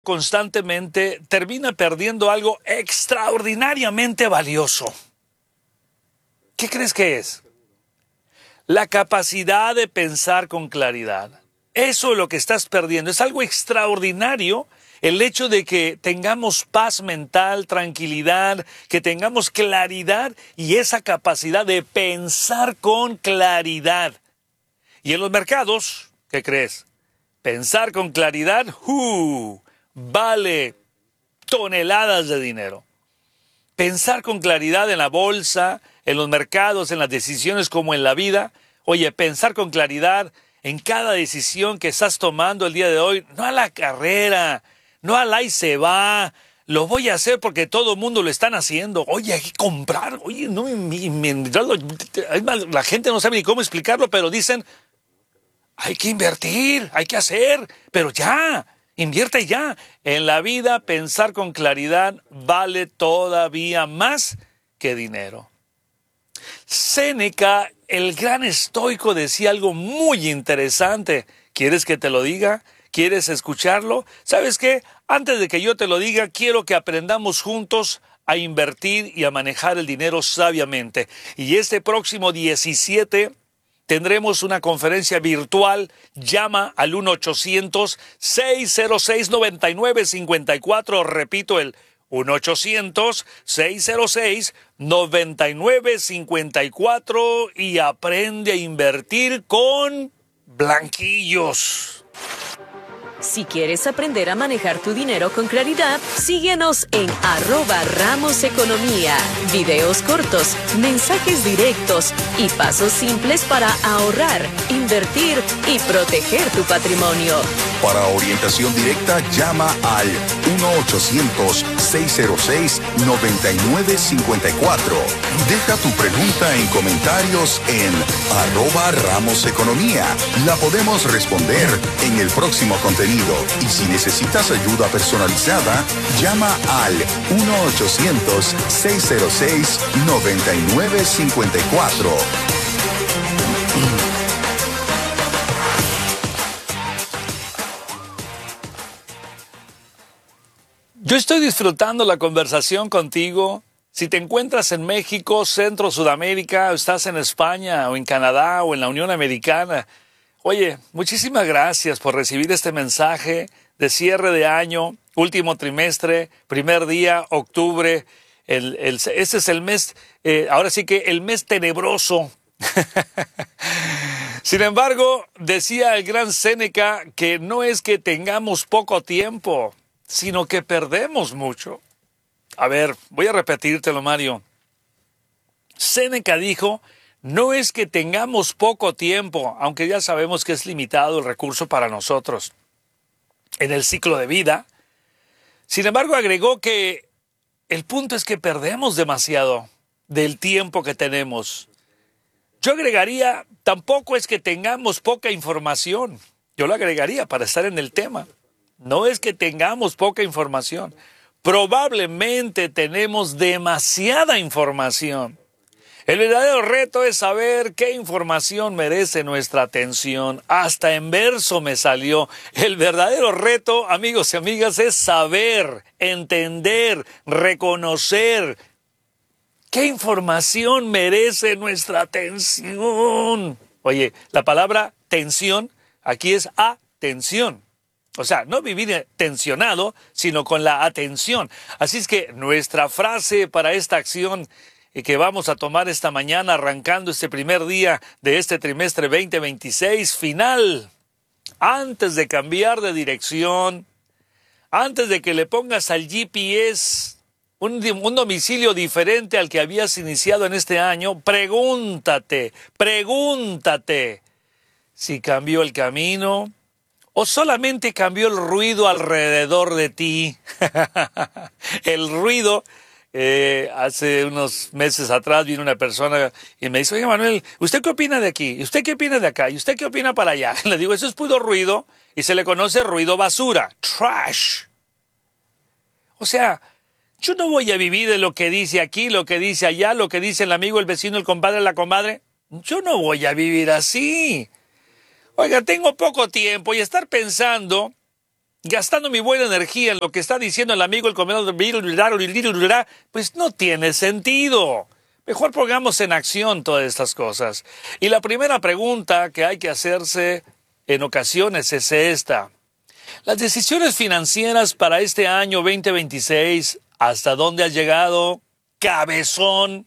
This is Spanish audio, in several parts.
constantemente termina perdiendo algo extraordinariamente valioso. ¿Qué crees que es? La capacidad de pensar con claridad. Eso es lo que estás perdiendo. Es algo extraordinario el hecho de que tengamos paz mental, tranquilidad, que tengamos claridad y esa capacidad de pensar con claridad. Y en los mercados, ¿qué crees? Pensar con claridad, vale toneladas de dinero. Pensar con claridad en la bolsa, en los mercados, en las decisiones como en la vida. Oye, pensar con claridad en cada decisión que estás tomando el día de hoy, no a la carrera, no al ahí se va, lo voy a hacer porque todo el mundo lo están haciendo. Oye, hay que comprar. Oye, no, la gente no sabe ni cómo explicarlo, pero dicen, hay que invertir, hay que hacer, pero ya, invierte ya. En la vida, pensar con claridad vale todavía más que dinero. Séneca, el gran estoico, decía algo muy interesante. ¿Quieres que te lo diga? ¿Quieres escucharlo? ¿Sabes qué? Antes de que yo te lo diga, quiero que aprendamos juntos a invertir y a manejar el dinero sabiamente. Y este próximo 17 tendremos una conferencia virtual. Llama al 1-800-606-9954. Repito, el 1-800-606-9954 y aprende a invertir con blanquillos. Si quieres aprender a manejar tu dinero con claridad, síguenos en @RamosEconomía. Videos cortos, mensajes directos y pasos simples para ahorrar, invertir y proteger tu patrimonio. Para orientación directa, llama al 1-800-606-9954. Deja tu pregunta en comentarios en @RamosEconomía. La podemos responder en el próximo contenido. Y si necesitas ayuda personalizada, llama al 1-800-606-9954. Yo estoy disfrutando la conversación contigo. Si te encuentras en México, Centro, Sudamérica, o estás en España, o en Canadá, o en la Unión Americana, oye, muchísimas gracias por recibir este mensaje de cierre de año, último trimestre, primer día, octubre. Este es el mes, ahora sí que el mes tenebroso. Sin embargo, decía el gran Séneca que no es que tengamos poco tiempo, sino que perdemos mucho. A ver, voy a repetírtelo, Mario. Séneca dijo, no es que tengamos poco tiempo, aunque ya sabemos que es limitado el recurso para nosotros en el ciclo de vida. Sin embargo, agregó que el punto es que perdemos demasiado del tiempo que tenemos. Yo agregaría, tampoco es que tengamos poca información. Yo lo agregaría para estar en el tema. No es que tengamos poca información. Probablemente tenemos demasiada información. El verdadero reto es saber qué información merece nuestra atención. Hasta en verso me salió. El verdadero reto, amigos y amigas, es saber, entender, reconocer qué información merece nuestra atención. Oye, la palabra tensión aquí es atención. O sea, no vivir tensionado, sino con la atención. Así es que nuestra frase para esta acción que vamos a tomar esta mañana, arrancando este primer día de este trimestre 2026 final, antes de cambiar de dirección, antes de que le pongas al GPS un domicilio diferente al que habías iniciado en este año, pregúntate si cambió el camino o solamente cambió el ruido alrededor de ti. El ruido. Hace unos meses atrás vino una persona y me dice, oye Manuel, ¿usted qué opina de aquí? ¿Y usted qué opina de acá? ¿Y usted qué opina para allá? Le digo, eso es puro ruido y se le conoce ruido basura, trash. O sea, yo no voy a vivir de lo que dice aquí, lo que dice allá, lo que dice el amigo, el vecino, el compadre, la comadre. Yo no voy a vivir así. Oiga, tengo poco tiempo y estar pensando gastando mi buena energía en lo que está diciendo el amigo, el comedor, pues no tiene sentido. Mejor pongamos en acción todas estas cosas. Y la primera pregunta que hay que hacerse en ocasiones es esta. Las decisiones financieras para este año 2026, ¿hasta dónde has llegado, cabezón?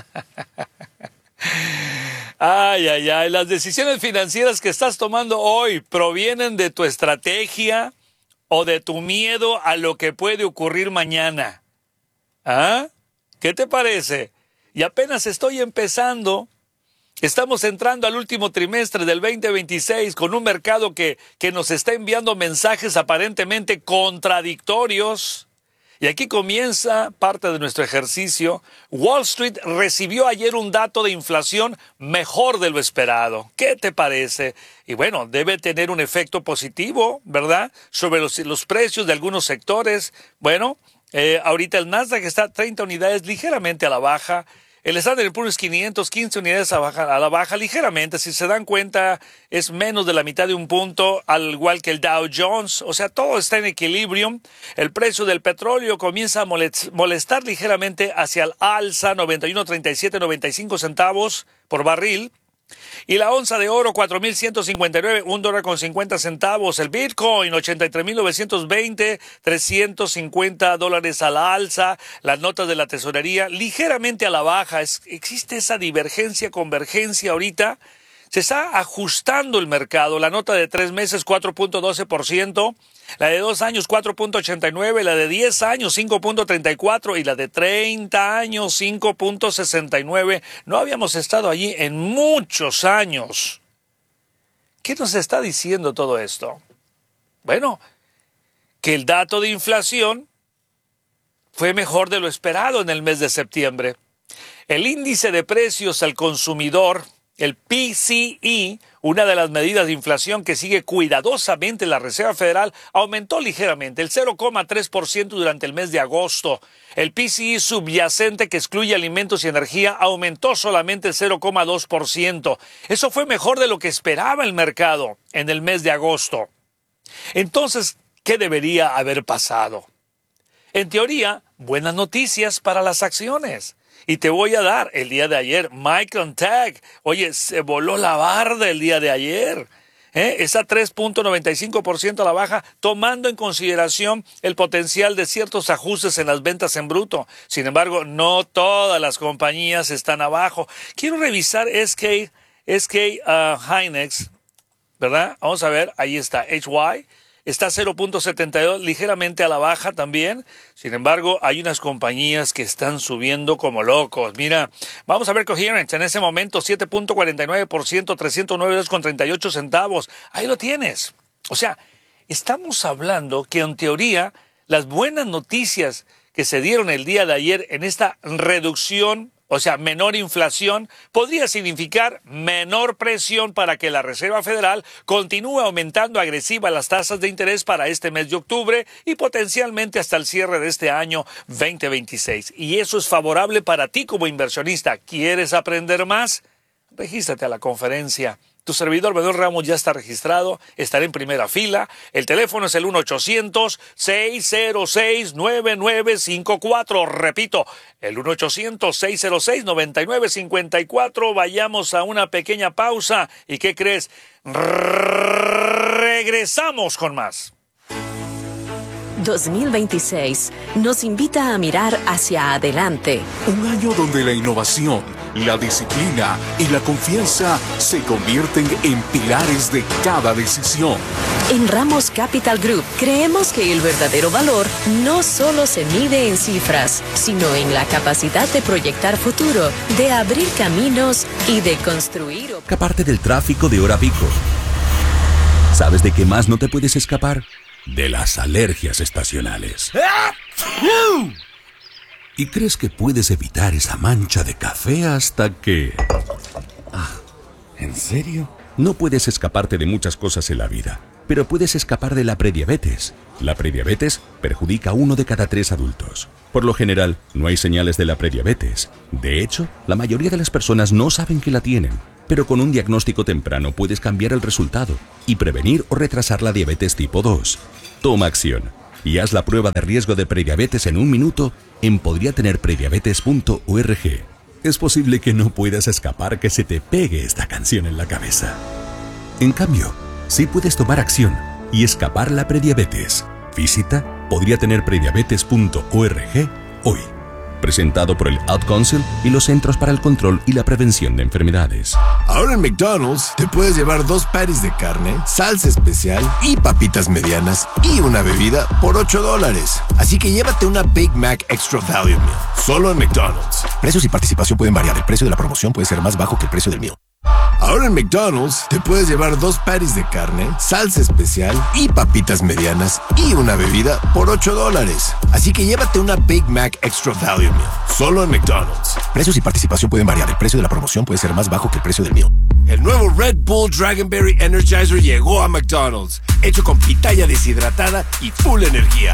Ay, ay, ay. Las decisiones financieras que estás tomando hoy provienen de tu estrategia o de tu miedo a lo que puede ocurrir mañana. ¿Ah? ¿Qué te parece? Y apenas estoy empezando. Estamos entrando al último trimestre del 2026 con un mercado que nos está enviando mensajes aparentemente contradictorios. Y aquí comienza parte de nuestro ejercicio. Wall Street recibió ayer un dato de inflación mejor de lo esperado. ¿Qué te parece? Y bueno, debe tener un efecto positivo, ¿verdad? Sobre los precios de algunos sectores. Bueno, ahorita el Nasdaq está 30 unidades ligeramente a la baja. El Standard & Poor's 500, 15 unidades a la baja ligeramente. Si se dan cuenta, es menos de la mitad de un punto, al igual que el Dow Jones. O sea, todo está en equilibrio. El precio del petróleo comienza a molestar ligeramente hacia el alza, 91.3795 centavos por barril. Y la onza de oro, 4.159, $1.50. El Bitcoin, 83.920, $350 a la alza. Las notas de la tesorería ligeramente a la baja. Existe esa divergencia, convergencia ahorita. Se está ajustando el mercado. La nota de 3 meses, 4.12%. La de 2 años, 4.89%. La de 10 años, 5.34%. Y la de 30 años, 5.69%. No habíamos estado allí en muchos años. ¿Qué nos está diciendo todo esto? Bueno, que el dato de inflación fue mejor de lo esperado en el mes de septiembre. El índice de precios al consumidor, el PCE, una de las medidas de inflación que sigue cuidadosamente la Reserva Federal, aumentó ligeramente, el 0,3% durante el mes de agosto. El PCE subyacente, que excluye alimentos y energía, aumentó solamente el 0,2%. Eso fue mejor de lo que esperaba el mercado en el mes de agosto. Entonces, ¿qué debería haber pasado? En teoría, buenas noticias para las acciones. Y te voy a dar el día de ayer, Micron-Tech. Oye, se voló la barda el día de ayer. Está 3.95% a la baja, tomando en consideración el potencial de ciertos ajustes en las ventas en bruto. Sin embargo, no todas las compañías están abajo. Quiero revisar SK Hynix, ¿verdad? Vamos a ver, ahí está, HY. Está 0.72, ligeramente a la baja también. Sin embargo, hay unas compañías que están subiendo como locos. Mira, vamos a ver Coherent en ese momento, 7.49%, $309.38. Ahí lo tienes. O sea, estamos hablando que en teoría las buenas noticias que se dieron el día de ayer en esta reducción, o sea, menor inflación, podría significar menor presión para que la Reserva Federal continúe aumentando agresiva las tasas de interés para este mes de octubre y potencialmente hasta el cierre de este año 2026. Y eso es favorable para ti como inversionista. ¿Quieres aprender más? Regístrate a la conferencia. Tu servidor Manuel Ramos ya está registrado, estaré en primera fila. El teléfono es el 1-800-606-9954. Repito, el 1-800-606-9954. Vayamos a una pequeña pausa. ¿Y qué crees? Regresamos con más. 2026 nos invita a mirar hacia adelante. Un año donde la innovación, la disciplina y la confianza se convierten en pilares de cada decisión. En Ramos Capital Group creemos que el verdadero valor no solo se mide en cifras, sino en la capacidad de proyectar futuro, de abrir caminos y de construir. Escaparte del tráfico de hora pico. ¿Sabes de qué más no te puedes escapar? De las alergias estacionales. Y crees que puedes evitar esa mancha de café hasta que... ¿En serio? No puedes escaparte de muchas cosas en la vida, pero puedes escapar de la prediabetes. La prediabetes perjudica a 1 de cada 3 adultos. Por lo general, no hay señales de la prediabetes. De hecho, la mayoría de las personas no saben que la tienen. Pero con un diagnóstico temprano puedes cambiar el resultado y prevenir o retrasar la diabetes tipo 2. Toma acción y haz la prueba de riesgo de prediabetes en 1 minuto en podriatenerprediabetes.org. Es posible que no puedas escapar que se te pegue esta canción en la cabeza. En cambio, sí puedes tomar acción y escapar la prediabetes. Visita podriatenerprediabetes.org hoy. Presentado por el Ad Council y los Centros para el Control y la Prevención de Enfermedades. Ahora en McDonald's te puedes llevar 2 patties de carne, salsa especial y papitas medianas y una bebida por $8. Así que llévate una Big Mac Extra Value Meal, solo en McDonald's. Precios y participación pueden variar. El precio de la promoción puede ser más bajo que el precio del meal. Ahora en McDonald's te puedes llevar 2 patties de carne, salsa especial y papitas medianas y una bebida por $8. Así que llévate una Big Mac Extra Value Meal, solo en McDonald's. Precios y participación pueden variar. El precio de la promoción puede ser más bajo que el precio del meal. El nuevo Red Bull Dragonberry Energizer llegó a McDonald's, hecho con pitaya deshidratada y full energía.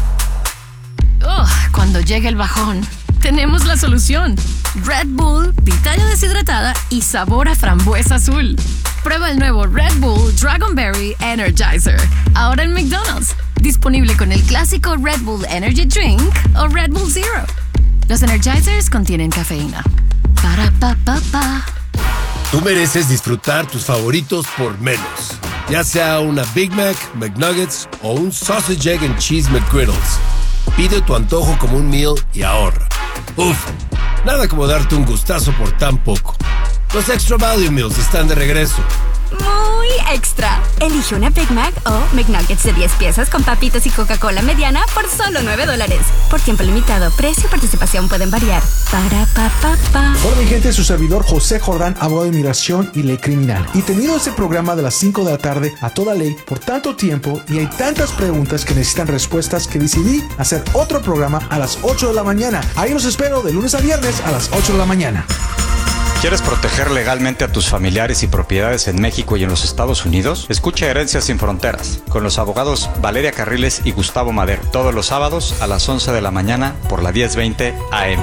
Cuando llegue el bajón, tenemos la solución. Red Bull, pitaya deshidratada y sabor a frambuesa azul. Prueba el nuevo Red Bull Dragonberry Energizer. Ahora en McDonald's. Disponible con el clásico Red Bull Energy Drink o Red Bull Zero. Los Energizers contienen cafeína. Para pa pa pa. Tú mereces disfrutar tus favoritos por menos. Ya sea una Big Mac, McNuggets o un Sausage, Egg and Cheese McGriddles. Pide tu antojo como un meal y ahorra. Uf, nada como darte un gustazo por tan poco. Los Extra Value Meals están de regreso. Muy extra. Elige una Big Mac o McNuggets de 10 piezas con papitas y Coca-Cola mediana por solo $9. Por tiempo limitado. Precio y participación pueden variar. Para pa pa pa. Hola mi gente, su servidor José Jordán, abogado de inmigración y ley criminal. Y tenido este programa de las 5 de la tarde a toda ley por tanto tiempo y hay tantas preguntas que necesitan respuestas que decidí hacer otro programa a las 8 de la mañana. Ahí los espero de lunes a viernes a las 8 de la mañana. ¿Quieres proteger legalmente a tus familiares y propiedades en México y en los Estados Unidos? Escucha Herencias sin Fronteras con los abogados Valeria Carriles y Gustavo Madero todos los sábados a las 11 de la mañana por la 1020 AM.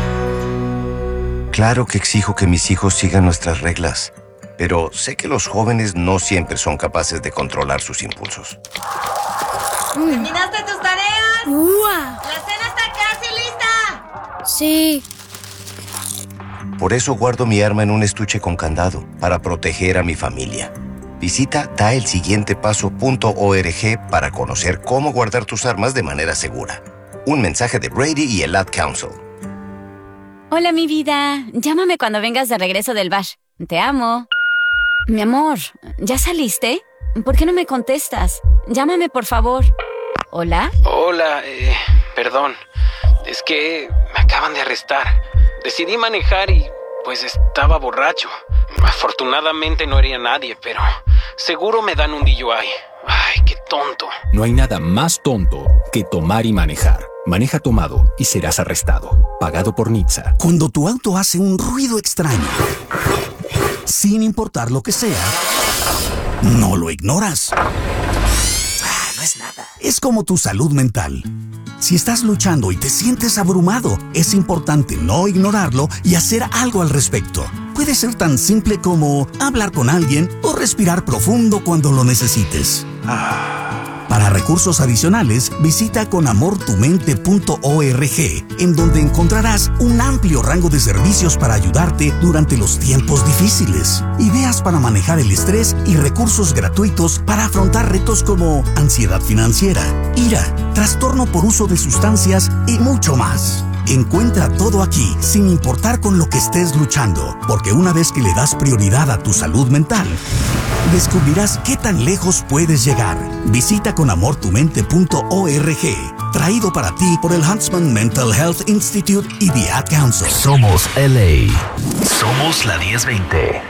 Claro que exijo que mis hijos sigan nuestras reglas, pero sé que los jóvenes no siempre son capaces de controlar sus impulsos. ¿Terminaste tus tareas? ¡Uah! ¡La cena está casi lista! Sí. Por eso guardo mi arma en un estuche con candado, para proteger a mi familia. Visita daelsiguientepaso.org para conocer cómo guardar tus armas de manera segura. Un mensaje de Brady y el Ad Council. Hola, mi vida. Llámame cuando vengas de regreso del bar. Te amo. Mi amor, ¿ya saliste? ¿Por qué no me contestas? Llámame, por favor. ¿Hola? Hola, perdón. Es que me acaban de arrestar. Decidí manejar y, pues, estaba borracho. Afortunadamente no hería a nadie, pero seguro me dan un DUI. Ay, qué tonto. No hay nada más tonto que tomar y manejar. Maneja tomado y serás arrestado. Pagado por NHTSA. Cuando tu auto hace un ruido extraño, sin importar lo que sea, no lo ignoras. No es nada. Es como tu salud mental. Si estás luchando y te sientes abrumado, es importante no ignorarlo y hacer algo al respecto. Puede ser tan simple como hablar con alguien o respirar profundo cuando lo necesites. Para recursos adicionales, visita conamortumente.org, en donde encontrarás un amplio rango de servicios para ayudarte durante los tiempos difíciles. Ideas para manejar el estrés y recursos gratuitos para afrontar retos como ansiedad financiera, ira, trastorno por uso de sustancias y mucho más. Encuentra todo aquí, sin importar con lo que estés luchando, porque una vez que le das prioridad a tu salud mental, descubrirás qué tan lejos puedes llegar. Visita conamortumente.org, traído para ti por el Huntsman Mental Health Institute y The Ad Council. Somos LA. Somos la 1020.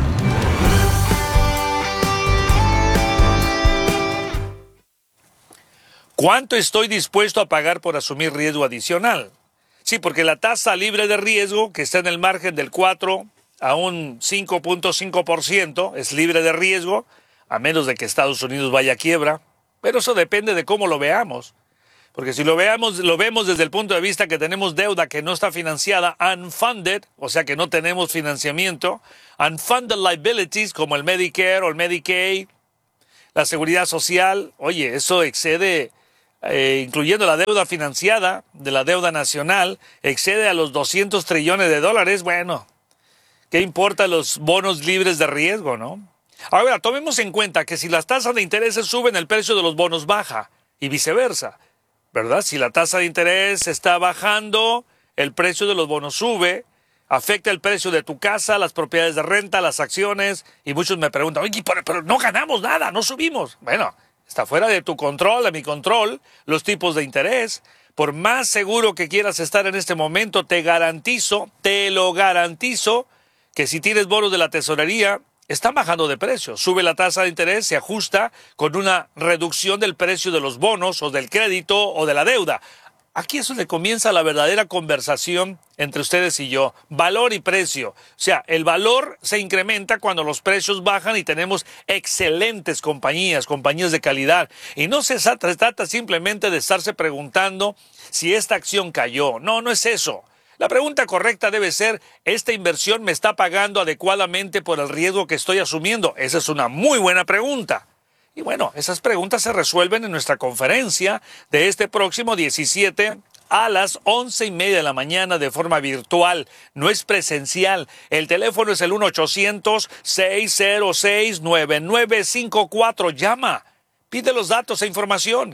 ¿Cuánto estoy dispuesto a pagar por asumir riesgo adicional? Sí, porque la tasa libre de riesgo, que está en el margen del 4 a un 5.5%, es libre de riesgo, a menos de que Estados Unidos vaya a quiebra. Pero eso depende de cómo lo veamos. Porque si lo vemos desde el punto de vista que tenemos deuda que no está financiada, unfunded, o sea que no tenemos financiamiento, unfunded liabilities como el Medicare o el Medicaid, la seguridad social, oye, eso excede, incluyendo la deuda financiada de la deuda nacional, excede a los 200 trillones de dólares. Bueno, ¿qué importa los bonos libres de riesgo, no? Ahora, tomemos en cuenta que si las tasas de interés suben, el precio de los bonos baja y viceversa, ¿verdad? Si la tasa de interés está bajando, el precio de los bonos sube, afecta el precio de tu casa, las propiedades de renta, las acciones, y muchos me preguntan, oye, pero no ganamos nada, no subimos. Bueno, está fuera de tu control, de mi control, los tipos de interés. Por más seguro que quieras estar en este momento, te lo garantizo, que si tienes bonos de la tesorería, están bajando de precio. Sube la tasa de interés, se ajusta con una reducción del precio de los bonos o del crédito o de la deuda. Aquí es donde comienza la verdadera conversación entre ustedes y yo. Valor y precio. O sea, el valor se incrementa cuando los precios bajan y tenemos excelentes compañías de calidad. Y no se trata simplemente de estarse preguntando si esta acción cayó. No, no es eso. La pregunta correcta debe ser, ¿esta inversión me está pagando adecuadamente por el riesgo que estoy asumiendo? Esa es una muy buena pregunta. Y bueno, esas preguntas se resuelven en nuestra conferencia de este próximo 17 a las 11:30 de la mañana de forma virtual. No es presencial. El teléfono es el 1-800-606-9954. Llama. Pide los datos e información.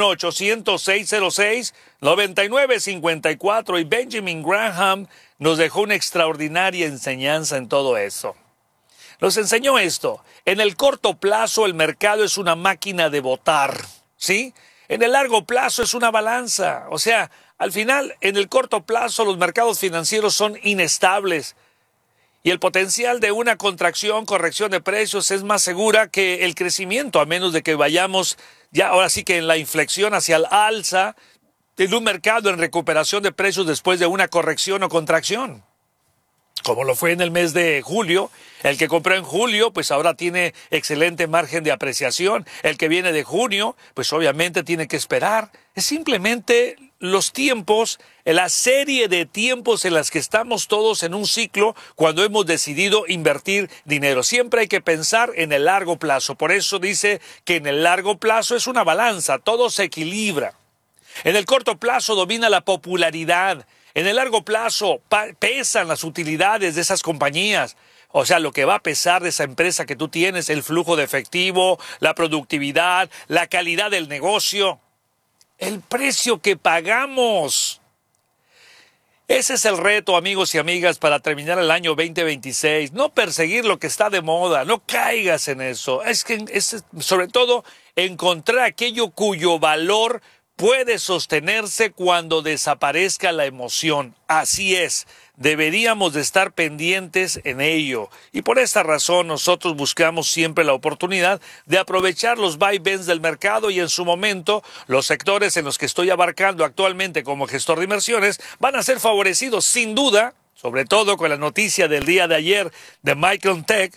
1-800-606-9954. Y Benjamin Graham nos dejó una extraordinaria enseñanza en todo eso. Nos enseñó esto. En el corto plazo el mercado es una máquina de votar, ¿sí? En el largo plazo es una balanza. O sea, al final, en el corto plazo los mercados financieros son inestables. Y el potencial de una corrección de precios es más segura que el crecimiento, a menos de que vayamos ya ahora sí que en la inflexión hacia el alza de un mercado en recuperación de precios después de una corrección o contracción. Como lo fue en el mes de julio, el que compró en julio, pues ahora tiene excelente margen de apreciación. El que viene de junio, pues obviamente tiene que esperar. Es simplemente los tiempos, la serie de tiempos en las que estamos todos en un ciclo cuando hemos decidido invertir dinero. Siempre hay que pensar en el largo plazo. Por eso dice que en el largo plazo es una balanza, todo se equilibra. En el corto plazo domina la popularidad. En el largo plazo pesan las utilidades de esas compañías. O sea, lo que va a pesar de esa empresa que tú tienes, el flujo de efectivo, la productividad, la calidad del negocio, el precio que pagamos. Ese es el reto, amigos y amigas, para terminar el año 2026. No perseguir lo que está de moda, no caigas en eso. Es sobre todo encontrar aquello cuyo valor puede sostenerse cuando desaparezca la emoción. Así es, deberíamos de estar pendientes en ello. Y por esta razón nosotros buscamos siempre la oportunidad de aprovechar los vaivén del mercado y en su momento los sectores en los que estoy abarcando actualmente como gestor de inversiones van a ser favorecidos sin duda, sobre todo con la noticia del día de ayer de Michael Tech.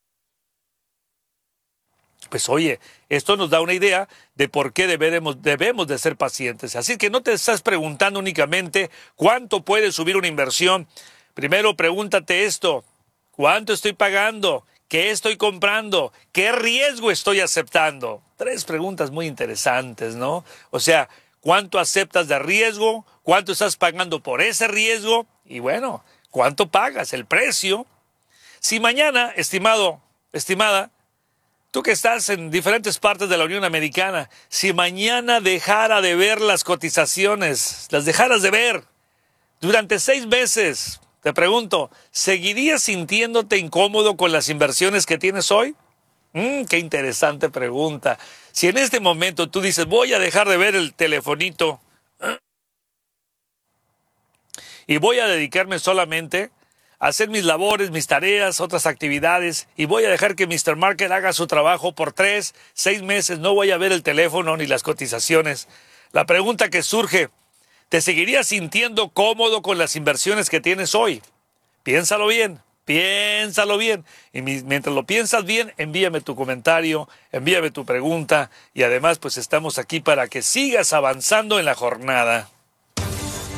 Pues oye, esto nos da una idea de por qué debemos de ser pacientes. Así que no te estás preguntando únicamente cuánto puede subir una inversión. Primero pregúntate esto, ¿cuánto estoy pagando? ¿Qué estoy comprando? ¿Qué riesgo estoy aceptando? 3 preguntas muy interesantes, ¿no? O sea, ¿cuánto aceptas de riesgo? ¿Cuánto estás pagando por ese riesgo? Y bueno, ¿cuánto pagas? El precio. Si mañana, estimada, tú que estás en diferentes partes de la Unión Americana, si mañana dejara de ver las cotizaciones, las dejaras de ver durante 6 meses, te pregunto, ¿seguirías sintiéndote incómodo con las inversiones que tienes hoy? Qué interesante pregunta. Si en este momento tú dices, voy a dejar de ver el telefonito y voy a dedicarme solamente hacer mis labores, mis tareas, otras actividades, y voy a dejar que Mr. Market haga su trabajo por 3, 6 meses, no voy a ver el teléfono ni las cotizaciones. La pregunta que surge, ¿te seguirías sintiendo cómodo con las inversiones que tienes hoy? Piénsalo bien. Y mientras lo piensas bien, envíame tu comentario, envíame tu pregunta, y además pues estamos aquí para que sigas avanzando en la jornada.